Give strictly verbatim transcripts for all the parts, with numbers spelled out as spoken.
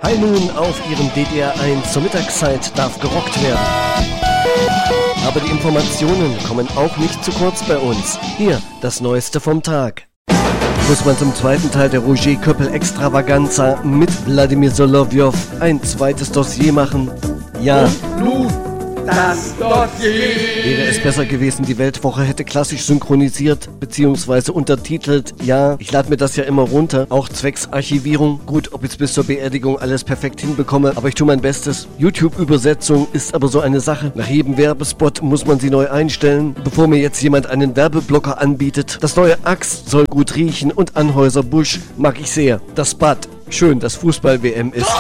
High Noon auf Ihrem D D R eins. Zur Mittagszeit darf gerockt werden. Aber die Informationen kommen auch nicht zu kurz bei uns. Hier das Neueste vom Tag. Muss man zum zweiten Teil der Roger Köppel Extravaganza mit Wladimir Solovyov ein zweites Dossier machen? Ja. Das Dossier! Wäre es besser gewesen, die Weltwoche hätte klassisch synchronisiert bzw. untertitelt. Ja, ich lade mir das ja immer runter, auch zwecks Archivierung. Gut, ob ich es bis zur Beerdigung alles perfekt hinbekomme, aber ich tue mein Bestes. YouTube-Übersetzung ist aber so eine Sache. Nach jedem Werbespot muss man sie neu einstellen, bevor mir jetzt jemand einen Werbeblocker anbietet. Das neue Axt soll gut riechen und Anhäuser-Busch mag ich sehr. Das Bad, schön, dass Fußball-W M ist.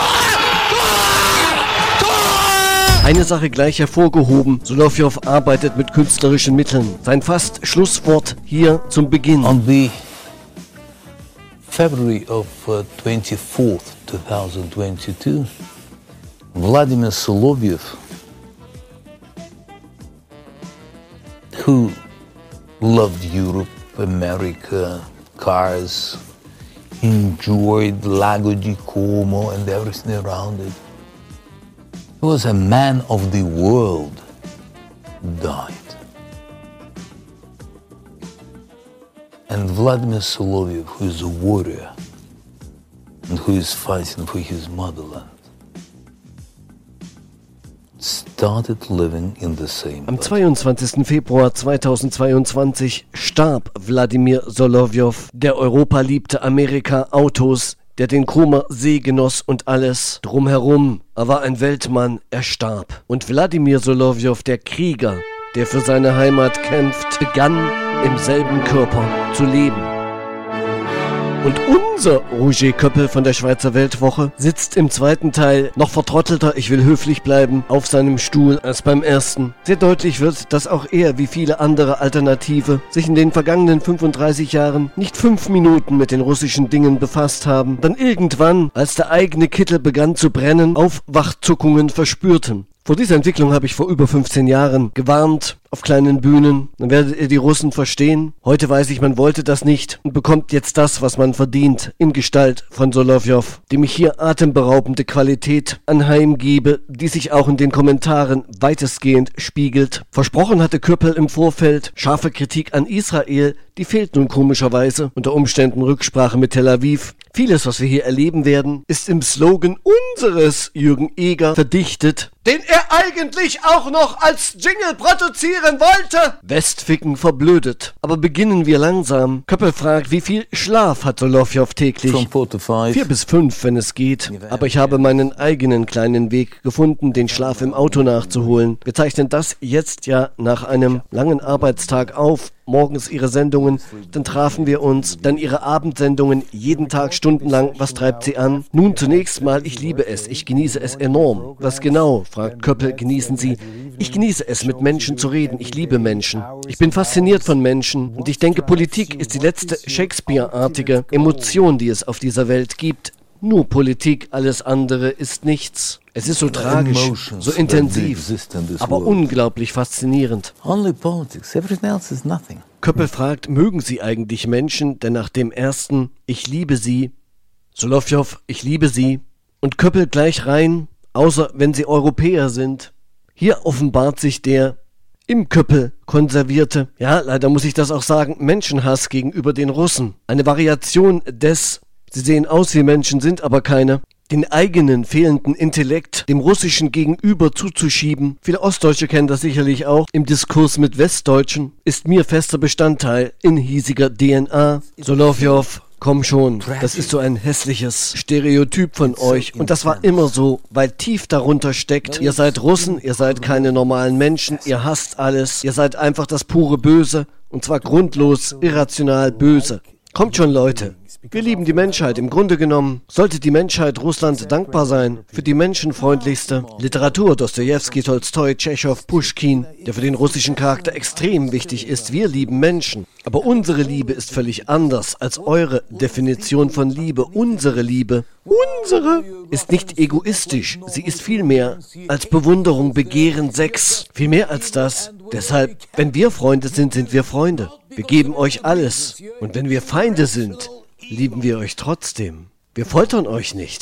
Eine Sache gleich hervorgehoben, Solovyov arbeitet mit künstlerischen Mitteln. Sein fast Schlusswort hier zum Beginn. On the February of uh, twenty-fourth, twenty twenty-two, Vladimir Solovyov, who loved Europe, America, cars, enjoyed Lago di Como and everything around it, he was a man of the world, died. And Vladimir Solovyov, who is a warrior and who is fighting for his motherland, started living in the same Am zweiundzwanzigsten Februar zweitausendzweiundzwanzig starb Wladimir Solovyov, der Europa liebte, Amerika, Autos, der den Comer See genoss und alles drumherum. Er war ein Weltmann, er starb. Und Wladimir Solovyov, der Krieger, der für seine Heimat kämpft, begann im selben Körper zu leben. Und unser Roger Köppel von der Schweizer Weltwoche sitzt im zweiten Teil noch vertrottelter, ich will höflich bleiben, auf seinem Stuhl als beim ersten. Sehr deutlich wird, dass auch er, wie viele andere Alternative, sich in den vergangenen fünfunddreißig Jahren nicht fünf Minuten mit den russischen Dingen befasst haben, dann irgendwann, als der eigene Kittel begann zu brennen, Aufwachzuckungen verspürten. Vor dieser Entwicklung habe ich vor über fünfzehn Jahren gewarnt, auf kleinen Bühnen. Dann werdet ihr die Russen verstehen. Heute weiß ich, man wollte das nicht und bekommt jetzt das, was man verdient, in Gestalt von Solovyov, dem ich hier atemberaubende Qualität anheimgebe, die sich auch in den Kommentaren weitestgehend spiegelt. Versprochen hatte Köppel im Vorfeld scharfe Kritik an Israel, die fehlt nun komischerweise, unter Umständen Rücksprache mit Tel Aviv. Vieles, was wir hier erleben werden, ist im Slogan unseres Jürgen Eger verdichtet, den er eigentlich auch noch als Jingle produzieren wollte. Westficken verblödet. Aber beginnen wir langsam. Köppel fragt, wie viel Schlaf hat Solovyov täglich? From four to five. Vier bis fünf, wenn es geht. Aber ich habe meinen eigenen kleinen Weg gefunden, den Schlaf im Auto nachzuholen. Wir zeichnen das jetzt ja nach einem langen Arbeitstag auf. Morgens ihre Sendungen, dann trafen wir uns, dann ihre Abendsendungen, jeden Tag stundenlang. Was treibt sie an? Nun zunächst mal, ich liebe es, ich genieße es enorm. Was genau, fragt Köppel, genießen Sie? Ich genieße es, mit Menschen zu reden, ich liebe Menschen. Ich bin fasziniert von Menschen und ich denke, Politik ist die letzte Shakespeare-artige Emotion, die es auf dieser Welt gibt. Nur Politik, alles andere ist nichts. Es ist so tragisch, so intensiv, aber unglaublich faszinierend. Only politics, everything else is nothing. Köppel fragt, mögen Sie eigentlich Menschen, denn nach dem ersten, ich liebe Sie, Solovyov, ich liebe Sie, und Köppel gleich rein, außer wenn Sie Europäer sind. Hier offenbart sich der im Köppel konservierte, ja, leider muss ich das auch sagen, Menschenhass gegenüber den Russen. Eine Variation des, sie sehen aus wie Menschen, sind aber keine, den eigenen fehlenden Intellekt dem Russischen gegenüber zuzuschieben. Viele Ostdeutsche kennen das sicherlich auch. Im Diskurs mit Westdeutschen ist mir fester Bestandteil in hiesiger D N A. Solovyov, komm schon, das ist so ein hässliches Stereotyp von euch. Und das war immer so, weil tief darunter steckt, ihr seid Russen, ihr seid keine normalen Menschen, ihr hasst alles, ihr seid einfach das pure Böse. Und zwar grundlos, irrational böse. Kommt schon, Leute. Wir lieben die Menschheit. Im Grunde genommen sollte die Menschheit Russland dankbar sein für die menschenfreundlichste Literatur. Dostojewski, Tolstoi, Tschechow, Puschkin, der für den russischen Charakter extrem wichtig ist. Wir lieben Menschen. Aber unsere Liebe ist völlig anders als eure Definition von Liebe. Unsere Liebe, unsere, ist nicht egoistisch. Sie ist viel mehr als Bewunderung, Begehren, Sex. Viel mehr als das. Deshalb, wenn wir Freunde sind, sind wir Freunde. Wir geben euch alles. Und wenn wir Feinde sind, lieben wir euch trotzdem. Wir foltern euch nicht.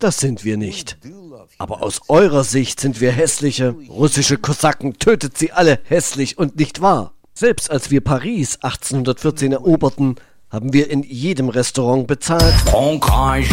Das sind wir nicht. Aber aus eurer Sicht sind wir hässliche. Russische Kosaken, tötet sie alle, hässlich und nicht wahr. Selbst als wir Paris achtzehnhundertvierzehn eroberten, haben wir in jedem Restaurant bezahlt. Frankreich.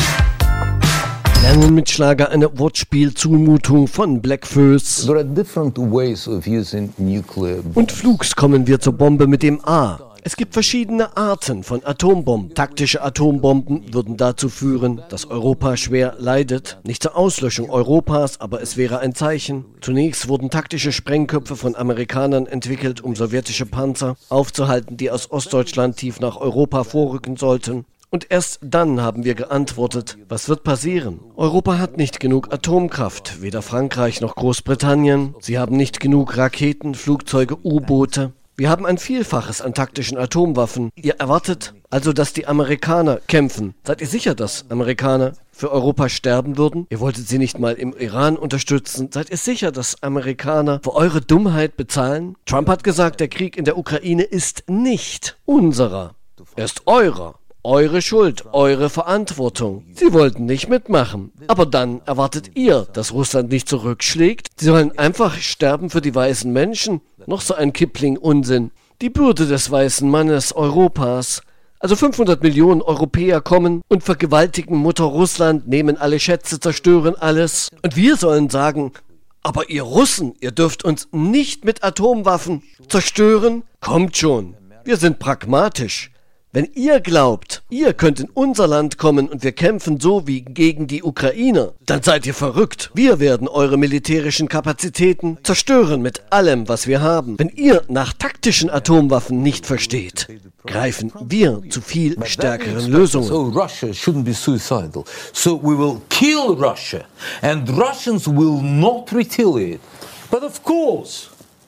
Lernen mit Schlager eine Wortspielzumutung von Blackfoes. There are different ways of using nuclear bombs. Und flugs kommen wir zur Bombe mit dem A. Es gibt verschiedene Arten von Atombomben. Taktische Atombomben würden dazu führen, dass Europa schwer leidet. Nicht zur Auslöschung Europas, aber es wäre ein Zeichen. Zunächst wurden taktische Sprengköpfe von Amerikanern entwickelt, um sowjetische Panzer aufzuhalten, die aus Ostdeutschland tief nach Europa vorrücken sollten. Und erst dann haben wir geantwortet, was wird passieren? Europa hat nicht genug Atomkraft, weder Frankreich noch Großbritannien. Sie haben nicht genug Raketen, Flugzeuge, U-Boote. Wir haben ein Vielfaches an taktischen Atomwaffen. Ihr erwartet also, dass die Amerikaner kämpfen. Seid ihr sicher, dass Amerikaner für Europa sterben würden? Ihr wolltet sie nicht mal im Iran unterstützen. Seid ihr sicher, dass Amerikaner für eure Dummheit bezahlen? Trump hat gesagt, der Krieg in der Ukraine ist nicht unserer. Er ist eurer. Eure Schuld, eure Verantwortung. Sie wollten nicht mitmachen. Aber dann erwartet ihr, dass Russland nicht zurückschlägt? Sie sollen einfach sterben für die weißen Menschen? Noch so ein Kipling-Unsinn. Die Bürde des weißen Mannes Europas. Also fünfhundert Millionen Europäer kommen und vergewaltigen Mutter Russland, nehmen alle Schätze, zerstören alles. Und wir sollen sagen, aber ihr Russen, ihr dürft uns nicht mit Atomwaffen zerstören? Kommt schon, wir sind pragmatisch. Wenn ihr glaubt, ihr könnt in unser Land kommen und wir kämpfen so wie gegen die Ukrainer, dann seid ihr verrückt. Wir werden eure militärischen Kapazitäten zerstören mit allem, was wir haben. Wenn ihr nach taktischen Atomwaffen nicht versteht, greifen wir zu viel stärkeren Lösungen. So Russia shouldn't be suicidal. So we will kill Russia and Russians will not retaliate. But of course,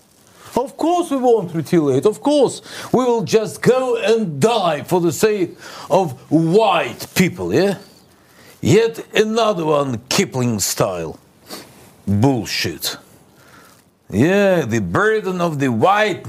Of course we won't retaliate. Of course we will just go and die for the sake of white people, yeah? Yet another one Kipling style. Bullshit. Yeah, the burden of the white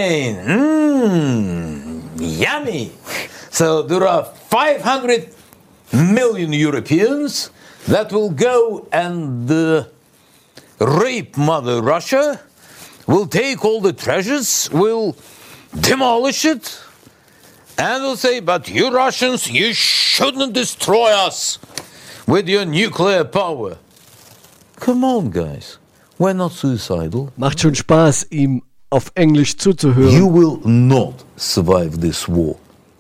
man. Mmm, yummy. So there are five hundred million Europeans that will go and uh, rape Mother Russia. We'll take all the treasures, we'll demolish it, and we'll say, but you Russians, you shouldn't destroy us with your nuclear power. Come on, guys. We're not suicidal. Macht schon Spaß, ihm auf Englisch zuzuhören. You will not survive this war.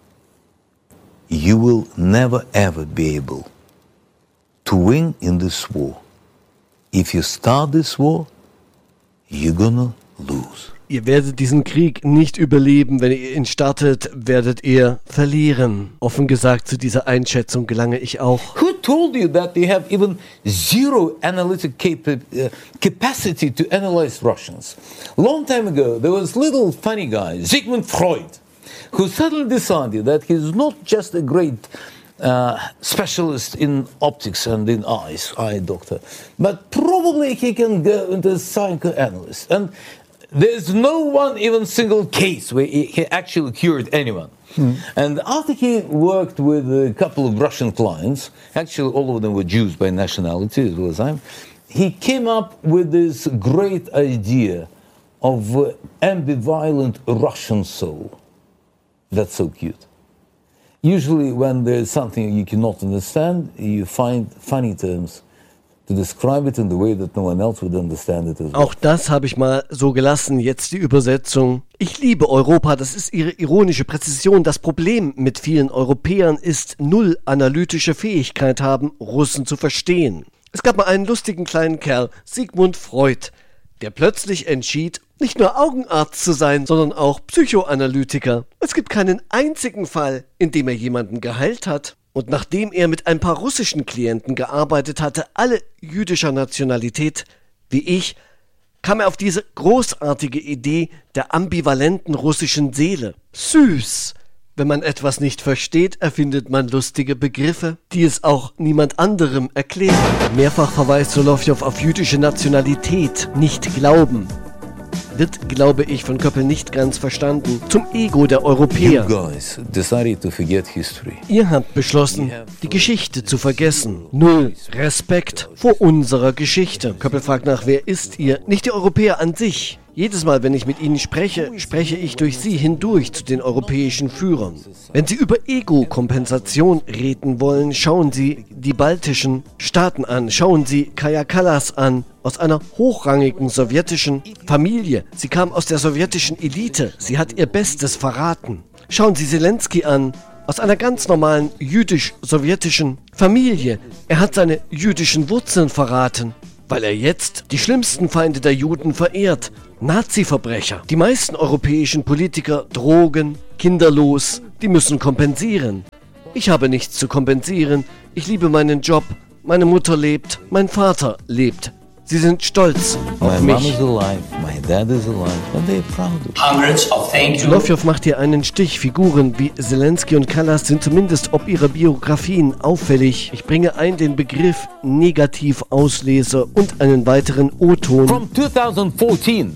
You will never ever be able to win in this war. If you start this war, you're gonna lose. Ihr werdet diesen Krieg nicht überleben. Wenn ihr ihn startet, werdet ihr verlieren. Offen gesagt, zu dieser Einschätzung gelange ich auch. Who told you that they have even zero analytic capa- uh, capacity to analyze Russians? Long time ago, there was little funny guy, Sigmund Freud, who suddenly decided that he's not just a great Uh, specialist in optics and in eyes, eye doctor, but probably he can go into a psychoanalyst. And there's no one even single case where he, he actually cured anyone. Mm. And after he worked with a couple of Russian clients, actually all of them were Jews by nationality as well as I'm, he came up with this great idea of uh, ambivalent Russian soul. That's so cute. Usually when there's something you cannot understand, you find funny terms to describe it in the way that no one else would understand it as well. Auch das habe ich mal so gelassen, jetzt die Übersetzung. Ich liebe Europa, das ist ihre ironische Präzision. Das Problem mit vielen Europäern ist, null analytische Fähigkeit haben, Russen zu verstehen. Es gab mal einen lustigen kleinen Kerl, Sigmund Freud, der plötzlich entschied, nicht nur Augenarzt zu sein, sondern auch Psychoanalytiker. Es gibt keinen einzigen Fall, in dem er jemanden geheilt hat. Und nachdem er mit ein paar russischen Klienten gearbeitet hatte, alle jüdischer Nationalität, wie ich, kam er auf diese großartige Idee der ambivalenten russischen Seele. Süß! Wenn man etwas nicht versteht, erfindet man lustige Begriffe, die es auch niemand anderem erklären. Mehrfach verweist Solovjow auf jüdische Nationalität, nicht Glauben. wird, glaube ich, von Köppel nicht ganz verstanden. Zum Ego der Europäer. You guys decided to forget history. Ihr habt beschlossen, die Geschichte zu vergessen. Null Respekt vor unserer Geschichte. Köppel fragt nach, wer ist ihr? Nicht die Europäer an sich. Jedes Mal, wenn ich mit ihnen spreche, spreche ich durch sie hindurch zu den europäischen Führern. Wenn sie über Ego-Kompensation reden wollen, schauen sie die baltischen Staaten an. Schauen sie Kaja Kallas an, aus einer hochrangigen sowjetischen Familie. Sie kam aus der sowjetischen Elite. Sie hat ihr Bestes verraten. Schauen Sie Zelensky an, aus einer ganz normalen jüdisch-sowjetischen Familie. Er hat seine jüdischen Wurzeln verraten, weil er jetzt die schlimmsten Feinde der Juden verehrt. Nazi-Verbrecher. Die meisten europäischen Politiker drogen, kinderlos, die müssen kompensieren. Ich habe nichts zu kompensieren. Ich liebe meinen Job. Meine Mutter lebt. Mein Vater lebt. Sie sind stolz auf My mom mich. is alive, my dad is alive, and they're proud of it. Hundreds of thank you. Solowjow macht hier einen Stich. Figuren wie Zelensky und Kallas sind zumindest ob ihrer Biografien auffällig. Ich bringe ein den Begriff Negativauslese und einen weiteren O-Ton. From two thousand fourteen,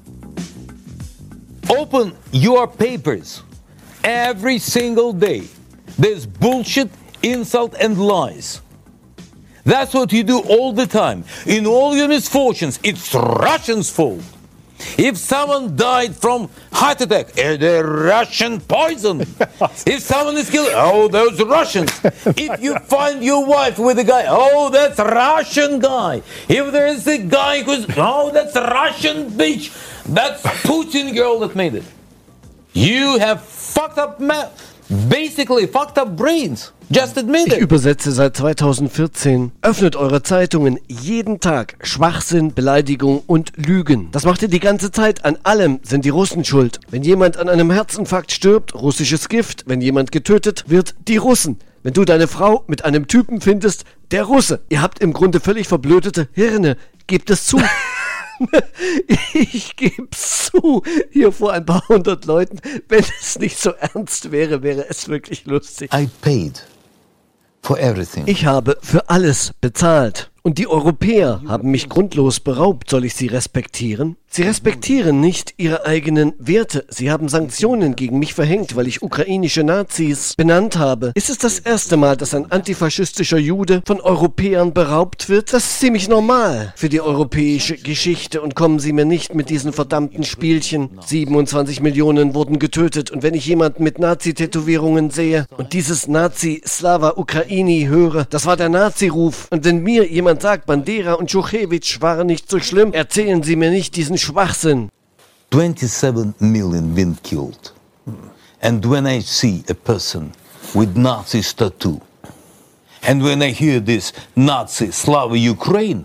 open your papers every single day. There's bullshit, insult, and lies. That's what you do all the time. In all your misfortunes, it's Russians' fault. If someone died from heart attack, eh, they're Russian poison. If someone is killed, oh, those Russians. If you find your wife with a guy, oh, that's Russian guy. If there is a guy who's, oh, that's Russian bitch. That's Putin girl that made it. You have fucked up, ma- basically fucked up brains. Just admit Ich it. übersetze seit zweitausendvierzehn. Öffnet eure Zeitungen jeden Tag. Schwachsinn, Beleidigung und Lügen. Das macht ihr die ganze Zeit. An allem sind die Russen schuld. Wenn jemand an einem Herzinfarkt stirbt, russisches Gift. Wenn jemand getötet wird, die Russen. Wenn du deine Frau mit einem Typen findest, der Russe. Ihr habt im Grunde völlig verblödete Hirne. Gebt es zu. Ich geb's zu, hier vor ein paar hundert Leuten. Wenn es nicht so ernst wäre, wäre es wirklich lustig. I paid for everything. Ich habe für alles bezahlt. Und die Europäer haben mich grundlos beraubt. Soll ich sie respektieren? Sie respektieren nicht ihre eigenen Werte. Sie haben Sanktionen gegen mich verhängt, weil ich ukrainische Nazis benannt habe. Ist es das erste Mal, dass ein antifaschistischer Jude von Europäern beraubt wird? Das ist ziemlich normal für die europäische Geschichte. Und kommen Sie mir nicht mit diesen verdammten Spielchen. siebenundzwanzig Millionen wurden getötet. Und wenn ich jemanden mit Nazi-Tätowierungen sehe und dieses Nazi-Slava Ukraini höre, das war der Nazi-Ruf. Und wenn mir jemand sagt, Bandera und Schuchewitsch waren nicht so schlimm, erzählen Sie mir nicht diesen Schwachsinn. twenty-seven million been killed. And when I see a person with Nazi's tattoo, and when I hear this Nazi Slava Ukraine,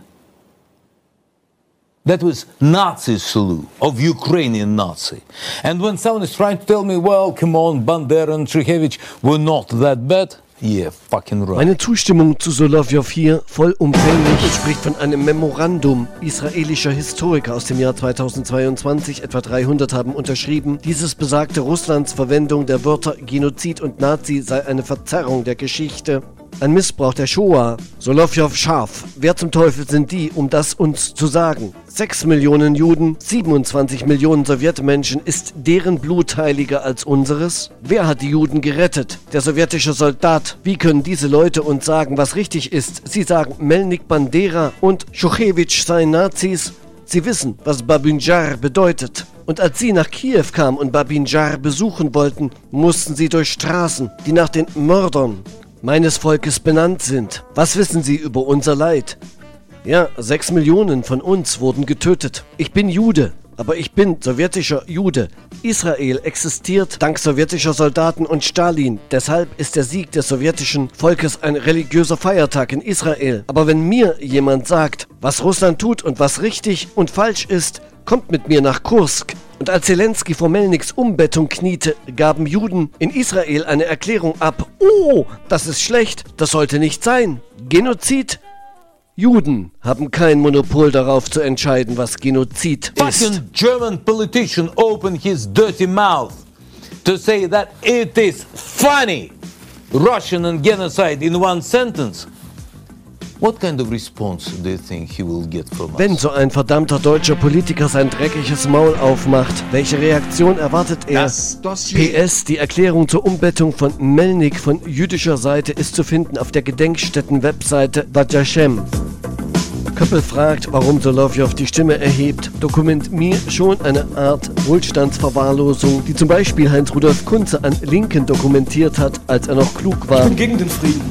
that was Nazi salute of Ukrainian Nazi. And when someone is trying to tell me, well, come on, Bandera and Shuchevich were not that bad, yeah, fucking right. Meine Zustimmung zu Solowjow hier vollumfänglich spricht von einem Memorandum israelischer Historiker aus dem Jahr zweitausendzweiundzwanzig. Etwa dreihundert haben unterschrieben. Dieses besagte, Russlands Verwendung der Wörter Genozid und Nazi sei eine Verzerrung der Geschichte. Ein Missbrauch der Shoah. Solowjow scharf. Wer zum Teufel sind die, um das uns zu sagen? Sechs Millionen Juden, siebenundzwanzig Millionen Sowjetmenschen. Ist deren Blut heiliger als unseres? Wer hat die Juden gerettet? Der sowjetische Soldat. Wie können diese Leute uns sagen, was richtig ist? Sie sagen, Melnik Bandera und Schuchewitsch seien Nazis. Sie wissen, was Babyn Jar bedeutet. Und als sie nach Kiew kamen und Babyn Jar besuchen wollten, mussten sie durch Straßen, die nach den Mördern meines Volkes benannt sind. Was wissen Sie über unser Leid? Ja, sechs Millionen von uns wurden getötet. Ich bin Jude, aber ich bin sowjetischer Jude. Israel existiert dank sowjetischer Soldaten und Stalin. Deshalb ist der Sieg des sowjetischen Volkes ein religiöser Feiertag in Israel. Aber wenn mir jemand sagt, was Russland tut und was richtig und falsch ist, kommt mit mir nach Kursk. Und als Zelensky vor Melniks Umbettung kniete, gaben Juden in Israel eine Erklärung ab. Oh, das ist schlecht, das sollte nicht sein. Genozid? Juden haben kein Monopol darauf zu entscheiden, was Genozid ist. Fucking German politician opened his dirty mouth to say that it is funny, Russian and genocide in one sentence. What kind of response do you think he will get from us? Wenn so ein verdammter deutscher Politiker sein dreckiges Maul aufmacht, welche Reaktion erwartet er? Das Dossier. P S, die Erklärung zur Umbettung von Melnik von jüdischer Seite ist zu finden auf der Gedenkstätten-Webseite Vajashem. Köppel fragt, warum Solowjow die Stimme erhebt. Dokument mir schon eine Art Wohlstandsverwahrlosung, die zum Beispiel Heinz-Rudolf Kunze an Linken dokumentiert hat, als er noch klug war. Ich bin gegen den Frieden.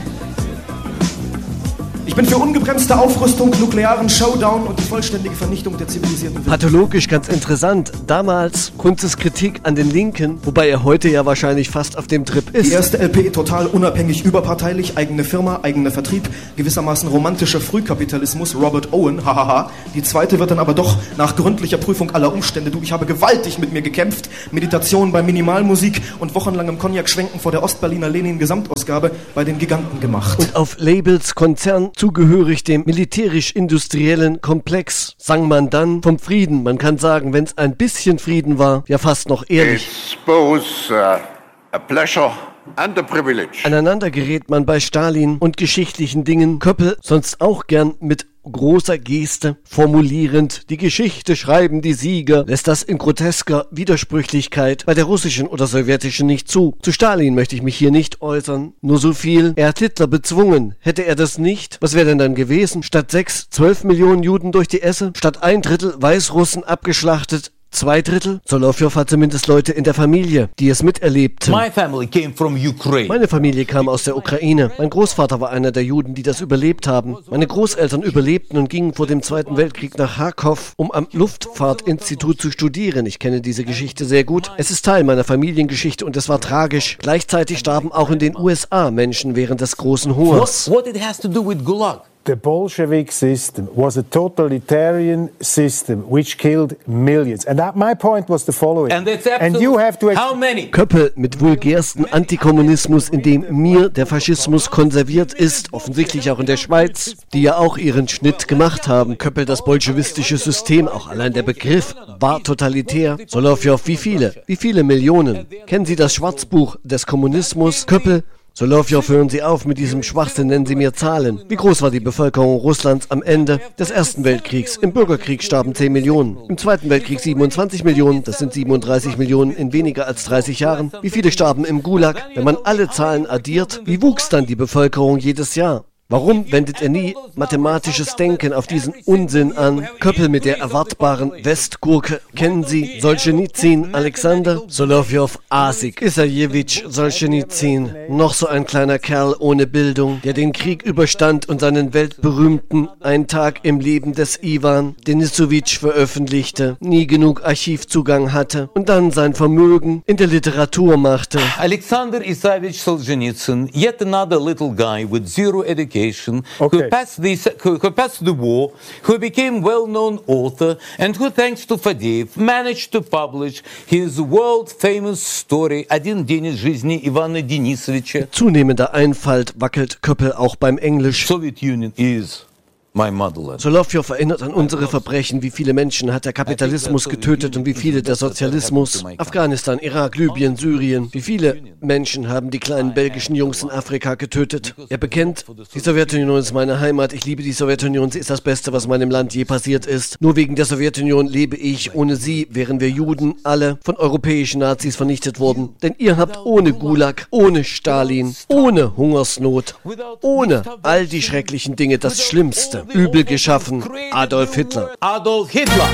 Ich bin für ungebremste Aufrüstung, nuklearen Showdown und die vollständige Vernichtung der zivilisierten Welt. Pathologisch ganz interessant. Damals Kunzes Kritik an den Linken, wobei er heute ja wahrscheinlich fast auf dem Trip ist. Die erste L P total unabhängig, überparteilich, eigene Firma, eigener Vertrieb, gewissermaßen romantischer Frühkapitalismus, Robert Owen, hahaha. Die zweite wird dann aber doch nach gründlicher Prüfung aller Umstände, du, ich habe gewaltig mit mir gekämpft, Meditation bei Minimalmusik und wochenlangem Cognac-Schwenken vor der Ostberliner Lenin-Gesamtausgabe bei den Giganten gemacht. Und auf Labels Konzern zugehörig dem militärisch-industriellen Komplex sang man dann vom Frieden. Man kann sagen, wenn es ein bisschen Frieden war, ja fast noch ehrlich. It's both uh, a pleasure and a privilege. Aneinander gerät man bei Stalin und geschichtlichen Dingen. Köppel sonst auch gern mit großer Geste formulierend, die Geschichte schreiben die Sieger, lässt das in grotesker Widersprüchlichkeit bei der russischen oder sowjetischen nicht zu. Zu Stalin möchte ich mich hier nicht äußern, nur so viel. Er hat Hitler bezwungen. Hätte er das nicht, was wäre denn dann gewesen? Statt sechs, zwölf Millionen Juden durch die Esse, statt ein Drittel Weißrussen abgeschlachtet, zwei Drittel? Solowjow hat zumindest Leute in der Familie, die es miterlebten. My family came from Ukraine. Meine Familie kam aus der Ukraine. Mein Großvater war einer der Juden, die das überlebt haben. Meine Großeltern überlebten und gingen vor dem Zweiten Weltkrieg nach Charkow, um am Luftfahrtinstitut zu studieren. Ich kenne diese Geschichte sehr gut. Es ist Teil meiner Familiengeschichte und es war tragisch. Gleichzeitig starben auch in den U S A Menschen während des großen Hungers. What, what it has to do with Gulag? The Bolshevik system was a totalitarian system which killed millions. And that, my point was the following. And that's And you have to How many? Köppel mit vulgärsten Antikommunismus, in dem mir der Faschismus konserviert ist, offensichtlich auch in der Schweiz, die ja auch ihren Schnitt gemacht haben. Köppel das bolschewistische System, auch allein der Begriff, war totalitär. Solowjow, wie viele? Wie viele Millionen? Kennen Sie das Schwarzbuch des Kommunismus? Köppel, Solowjow, hören Sie auf mit diesem Schwachsinn, nennen Sie mir Zahlen. Wie groß war die Bevölkerung Russlands am Ende des Ersten Weltkriegs? Im Bürgerkrieg starben zehn Millionen, im Zweiten Weltkrieg siebenundzwanzig Millionen, das sind siebenunddreißig Millionen in weniger als dreißig Jahren. Wie viele starben im Gulag? Wenn man alle Zahlen addiert, wie wuchs dann die Bevölkerung jedes Jahr? Warum wendet er nie mathematisches Denken auf diesen Unsinn an? Köppel mit der erwartbaren Westgurke. Kennen Sie Solschenizyn, Alexander? Solowjow, Asik, Isajewitsch, Solschenizyn. Noch so ein kleiner Kerl ohne Bildung, der den Krieg überstand und seinen weltberühmten Ein Tag im Leben des Iwan Denisowitsch veröffentlichte, nie genug Archivzugang hatte und dann sein Vermögen in der Literatur machte. Alexander Isaievich Solzhenitsyn, yet another little guy with zero education, Okay. who passed the who, who passed the war, who became well-known author, and who, thanks to Fadeev, managed to publish his world-famous story «Один день из жизни Ивана Denisovича». Zunehmender Einfalt wackelt Köppel auch beim Englisch. Soviet Union is my motherland. Solowjow erinnert an unsere Verbrechen, wie viele Menschen hat der Kapitalismus getötet und wie viele der Sozialismus. Afghanistan, Irak, Libyen, Syrien. Wie viele Menschen haben die kleinen belgischen Jungs in Afrika getötet? Er bekennt, die Sowjetunion ist meine Heimat, ich liebe die Sowjetunion, sie ist das Beste, was meinem Land je passiert ist. Nur wegen der Sowjetunion lebe ich, ohne sie wären wir Juden alle von europäischen Nazis vernichtet worden. Denn ihr habt ohne Gulag, ohne Stalin, ohne Hungersnot, ohne all die schrecklichen Dinge das Schlimmste übel geschaffen, Adolf Hitler. Adolf Hitler.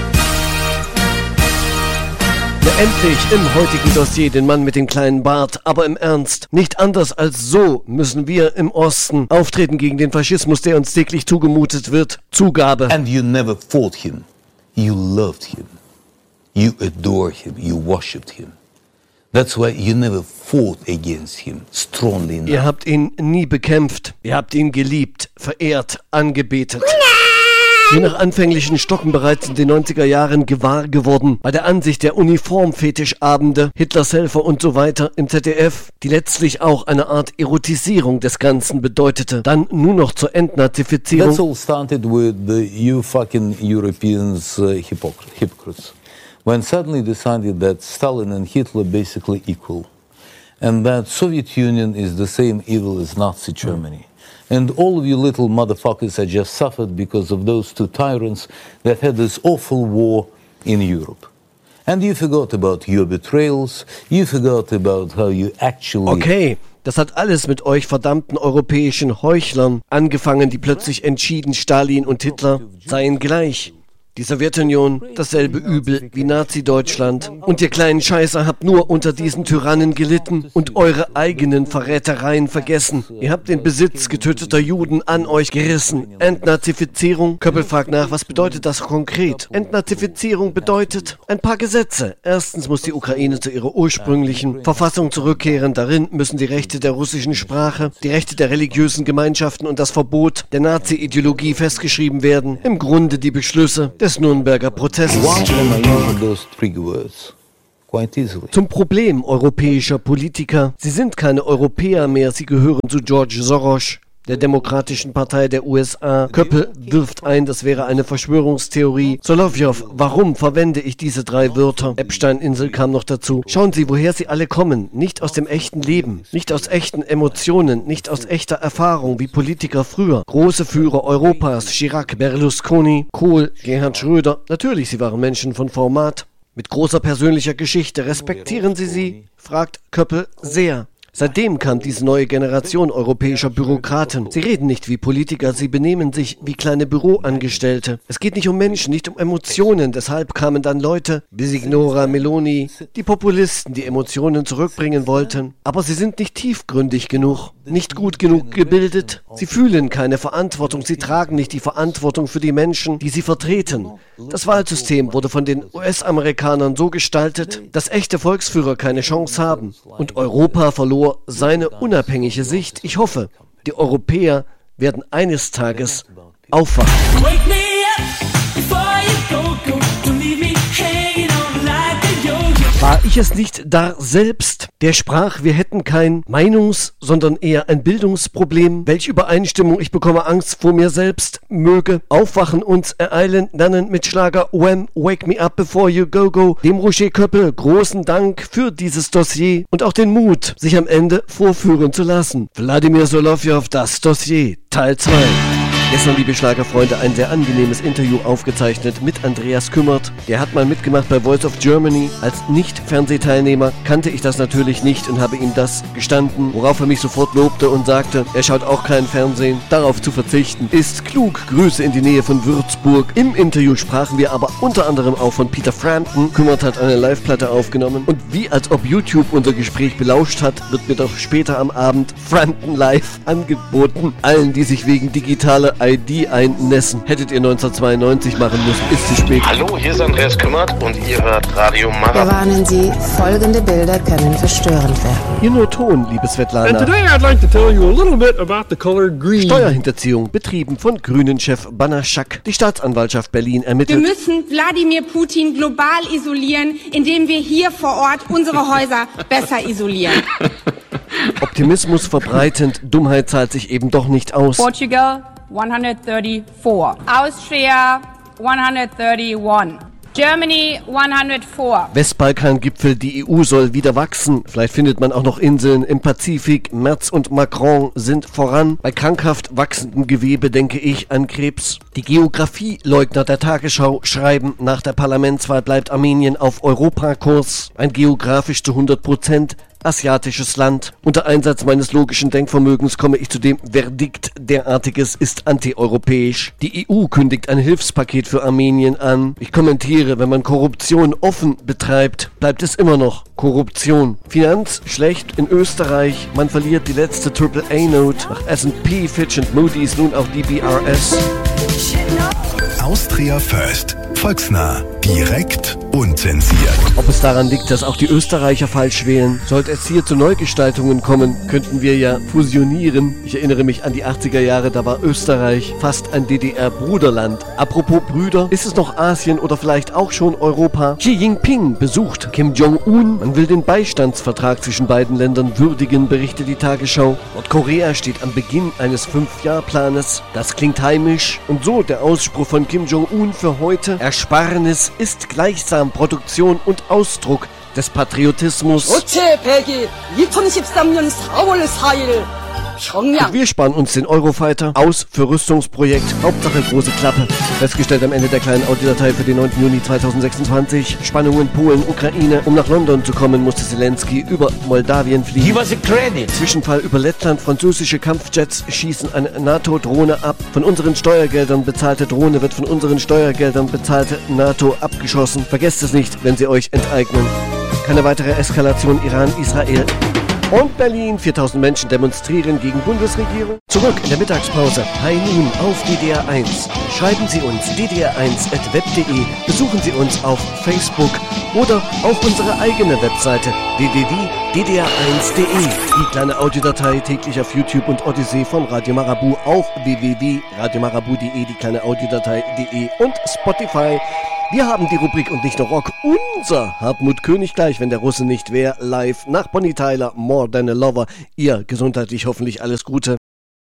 Ja, endlich im heutigen Dossier den Mann mit dem kleinen Bart, aber im Ernst. Nicht anders als so müssen wir im Osten auftreten gegen den Faschismus, der uns täglich zugemutet wird. Zugabe. And you never fought him. You loved him. You adored him. You worshipped him. That's why you never fought against him strongly enough. Ihr habt ihn nie bekämpft. Ihr habt ihn geliebt, verehrt, angebetet. Je nach anfänglichen Stocken bereits in den neunziger Jahren gewahr geworden, bei der Ansicht der Uniformfetischabende, Hitlers Helfer und so weiter im Z D F, die letztlich auch eine Art Erotisierung des Ganzen bedeutete, dann nur noch zur Entnazifizierung. That's all started with the you fucking Europeans uh, hypocr- hypocrites. When suddenly decided that Stalin and Hitler basically equal, and that Soviet Union is the same evil as Nazi Germany. And all of you little motherfuckers are just suffered because of those two tyrants that had this awful war in Europe. And you forgot about your betrayals, you forgot about how you actually... Okay, das hat alles mit euch verdammten europäischen Heuchlern angefangen, die plötzlich entschieden, Stalin und Hitler seien gleich. Die Sowjetunion, dasselbe Übel wie Nazi-Deutschland. Und ihr kleinen Scheißer habt nur unter diesen Tyrannen gelitten und eure eigenen Verrätereien vergessen. Ihr habt den Besitz getöteter Juden an euch gerissen. Entnazifizierung? Köppel fragt nach, was bedeutet das konkret? Entnazifizierung bedeutet ein paar Gesetze. Erstens muss die Ukraine zu ihrer ursprünglichen Verfassung zurückkehren. Darin müssen die Rechte der russischen Sprache, die Rechte der religiösen Gemeinschaften und das Verbot der Nazi-Ideologie festgeschrieben werden. Im Grunde die Beschlüsse des Nürnberger Prozesses. Zum Problem europäischer Politiker. Sie sind keine Europäer mehr, sie gehören zu George Soros, der Demokratischen Partei der U S A. Köppel wirft ein, das wäre eine Verschwörungstheorie. Solovjov, warum verwende ich diese drei Wörter? Epstein-Insel kam noch dazu. Schauen Sie, woher sie alle kommen. Nicht aus dem echten Leben, nicht aus echten Emotionen, nicht aus echter Erfahrung wie Politiker früher. Große Führer Europas, Chirac, Berlusconi, Kohl, Gerhard Schröder. Natürlich, sie waren Menschen von Format. Mit großer persönlicher Geschichte. Respektieren Sie sie? Fragt Köppel sehr. Seitdem kam diese neue Generation europäischer Bürokraten. Sie reden nicht wie Politiker, sie benehmen sich wie kleine Büroangestellte. Es geht nicht um Menschen, nicht um Emotionen. Deshalb kamen dann Leute wie Signora Meloni, die Populisten, die Emotionen zurückbringen wollten. Aber sie sind nicht tiefgründig genug, nicht gut genug gebildet. Sie fühlen keine Verantwortung, sie tragen nicht die Verantwortung für die Menschen, die sie vertreten. Das Wahlsystem wurde von den U S-Amerikanern so gestaltet, dass echte Volksführer keine Chance haben. Und Europa verlor seine unabhängige Sicht. Ich hoffe, die Europäer werden eines Tages aufwachen. War ich es nicht da selbst, der sprach, wir hätten kein Meinungs-, sondern eher ein Bildungsproblem? Welche Übereinstimmung, ich bekomme Angst vor mir selbst, möge aufwachen, uns ereilen, lernen mit Schlager Wham, Wake Me Up Before You Go Go. Dem Roger Köppel großen Dank für dieses Dossier und auch den Mut, sich am Ende vorführen zu lassen. Wladimir Solovjov, das Dossier, Teil zwei. Gestern, liebe Schlagerfreunde, ein sehr angenehmes Interview aufgezeichnet mit Andreas Kümmert. Der hat mal mitgemacht bei Voice of Germany. Als Nicht-Fernsehteilnehmer kannte ich das natürlich nicht und habe ihm das gestanden, worauf er mich sofort lobte und sagte, er schaut auch kein Fernsehen. Darauf zu verzichten ist klug. Grüße in die Nähe von Würzburg. Im Interview sprachen wir aber unter anderem auch von Peter Frampton. Kümmert hat eine Live-Platte aufgenommen und wie als ob YouTube unser Gespräch belauscht hat, wird mir doch später am Abend Frampton Live angeboten. Allen, die sich wegen digitaler I D einnässen. Hättet ihr neunzehnhundertzweiundneunzig machen müssen, ist zu spät. Hallo, hier ist Andreas Kümmert und ihr hört Radio Marathon. Wir warnen Sie, folgende Bilder können verstörend werden. Hier nur Ton, liebe Svetlana. And today I'd like to tell you a little bit about the color green. Steuerhinterziehung betrieben von Grünen-Chef Banaschak. Die Staatsanwaltschaft Berlin ermittelt. Wir müssen Wladimir Putin global isolieren, indem wir hier vor Ort unsere Häuser besser isolieren. Optimismus verbreitend, Dummheit zahlt sich eben doch nicht aus. Portugal one hundred thirty-four. Austria one hundred thirty-one. Germany one hundred four. Westbalkan-Gipfel, die E U soll wieder wachsen. Vielleicht findet man auch noch Inseln im Pazifik. Merz und Macron sind voran. Bei krankhaft wachsendem Gewebe denke ich an Krebs. Die Geografieleugner der Tagesschau schreiben, nach der Parlamentswahl bleibt Armenien auf Europakurs. Ein geografisch zu hundert Prozent asiatisches Land. Unter Einsatz meines logischen Denkvermögens komme ich zu dem Verdikt, derartiges ist antieuropäisch. Die E U kündigt ein Hilfspaket für Armenien an. Ich kommentiere, wenn man Korruption offen betreibt, bleibt es immer noch Korruption. Finanz schlecht in Österreich. Man verliert die letzte Triple A Note. Nach S and P, Fitch und Moody's nun auch die B R S. Austria First. Volksnah, direkt, unzensiert. Ob es daran liegt, dass auch die Österreicher falsch wählen? Sollte es hier zu Neugestaltungen kommen, könnten wir ja fusionieren. Ich erinnere mich an die achtziger Jahre, da war Österreich fast ein D D R-Bruderland. Apropos Brüder, ist es noch Asien oder vielleicht auch schon Europa? Xi Jinping besucht Kim Jong-un. Man will den Beistandsvertrag zwischen beiden Ländern würdigen, berichtet die Tagesschau. Nordkorea steht am Beginn eines Fünf-Jahr-Planes. Das klingt heimisch. Und so der Ausspruch von Kim Jong-un für heute. Ersparnis ist gleichsam Produktion und Ausdruck des Patriotismus. Und wir sparen uns den Eurofighter aus für Rüstungsprojekt. Hauptsache große Klappe. Festgestellt am Ende der kleinen Audiodatei für den neunten Juni zweitausendsechsundzwanzig. Spannungen Polen, Ukraine. Um nach London zu kommen, musste Zelensky über Moldawien fliegen. Give us a credit. Zwischenfall über Lettland. Französische Kampfjets schießen eine NATO-Drohne ab. Von unseren Steuergeldern bezahlte Drohne wird von unseren Steuergeldern bezahlte NATO abgeschossen. Vergesst es nicht, wenn sie euch enteignen. Keine weitere Eskalation Iran-Israel. Und Berlin, viertausend Menschen demonstrieren gegen Bundesregierung. Zurück in der Mittagspause. Hi nun auf D D R eins. Schreiben Sie uns d d r eins at web punkt de. Besuchen Sie uns auf Facebook oder auf unsere eigene Webseite w w w punkt d d r eins punkt de. Die kleine Audiodatei täglich auf YouTube und Odyssey von Radio Marabu auf w w w punkt radio marabu punkt de, die kleine Audiodatei punkt de und Spotify. Wir haben die Rubrik und nicht nur Rock. Unser Hartmut König gleich, wenn der Russe nicht wär, live nach Bonnie Tyler, More Than a Lover. Ihr gesundheitlich hoffentlich alles Gute.